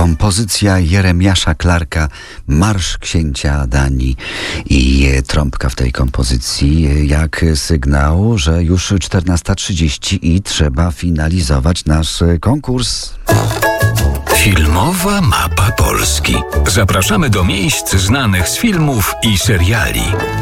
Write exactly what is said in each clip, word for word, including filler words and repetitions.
Kompozycja Jeremiasza Clarka, Marsz Księcia Adanii i trąbka w tej kompozycji jak sygnał, że już czternasta trzydzieści i trzeba finalizować nasz konkurs. Filmowa mapa Polski. Zapraszamy do miejsc znanych z filmów i seriali.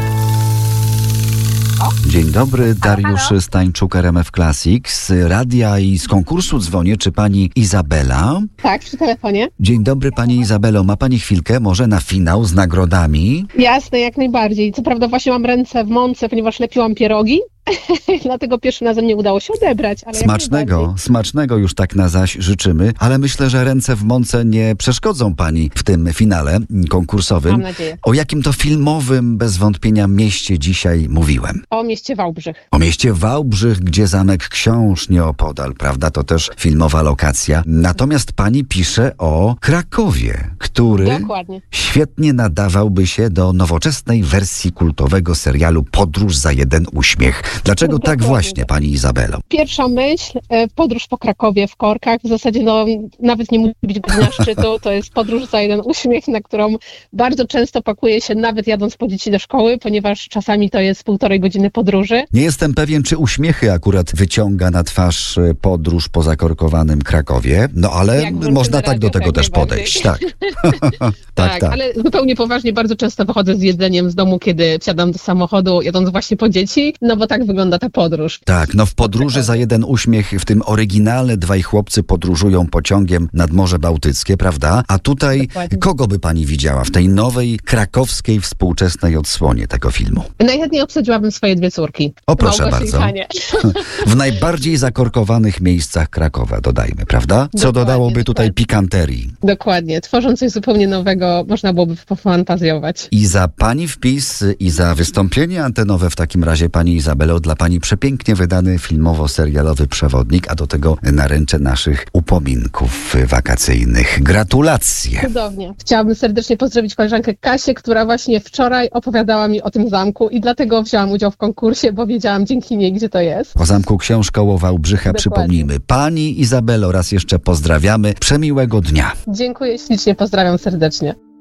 Dzień dobry, Dariusz halo. Stańczuk, R M F Classic. Z radia i z konkursu dzwonię. Czy pani Izabela? Tak, przy telefonie. Dzień dobry, pani Izabelo. Ma pani chwilkę może na finał z nagrodami? Jasne, jak najbardziej. Co prawda właśnie mam ręce w mące, ponieważ lepiłam pierogi. Dlatego pierwszym razem nie udało się odebrać. Ale smacznego, smacznego już tak na zaś życzymy, ale myślę, że ręce w mące nie przeszkodzą pani w tym finale konkursowym. Mam nadzieję. O jakim to filmowym, bez wątpienia, mieście dzisiaj mówiłem? O mieście Wałbrzych. O mieście Wałbrzych, gdzie Zamek Książ nieopodal, prawda? To też filmowa lokacja. Natomiast pani pisze o Krakowie, który Dokładnie. świetnie nadawałby się do nowoczesnej wersji kultowego serialu Podróż za jeden uśmiech. Dlaczego Dokładnie. tak właśnie, pani Izabelo? Pierwsza myśl, podróż po Krakowie w korkach. W zasadzie no, nawet nie musi być godzina szczytu. To jest podróż za jeden uśmiech, na którą bardzo często pakuje się, nawet jadąc po dzieci do szkoły, ponieważ czasami to jest półtorej godziny podróży. Nie jestem pewien, czy uśmiechy akurat wyciąga na twarz podróż po zakorkowanym Krakowie, no ale Jak można tak do tego tak też podejść. Tak. tak, tak, tak. Ale zupełnie poważnie bardzo często wychodzę z jedzeniem z domu, kiedy wsiadam do samochodu, jadąc właśnie po dzieci, no bo tak wygląda ta podróż. Tak, no w Podróży za jeden uśmiech, w tym oryginale dwaj chłopcy podróżują pociągiem nad Morze Bałtyckie, prawda? A tutaj Dokładnie. Kogo by pani widziała w tej nowej, krakowskiej, współczesnej odsłonie tego filmu? Najchętniej obsadziłabym swoje dwie córki. O, proszę Małgosię bardzo. i Hanię. W najbardziej zakorkowanych miejscach Krakowa, dodajmy, prawda? Co Dokładnie, dodałoby tutaj dokładnie. pikanterii. Dokładnie. Tworząc coś zupełnie nowego, można byłoby pofantazjować. I za pani wpis i za wystąpienie antenowe w takim razie, pani Izabelo, dla pani przepięknie wydany filmowo-serialowy przewodnik, a do tego naręcze naszych upominków wakacyjnych. Gratulacje! Cudownie. Chciałabym serdecznie pozdrowić koleżankę Kasię, która właśnie wczoraj opowiadała mi o tym zamku i dlatego wzięłam udział w konkursie, bo wiedziałam dzięki niej, gdzie to jest. O Zamku Książ koło Wałbrzycha Dokładnie. przypomnijmy. Pani Izabelo, raz jeszcze pozdrawiamy. Przemiłego dnia. Dziękuję ślicznie, pozdrawiam serdecznie.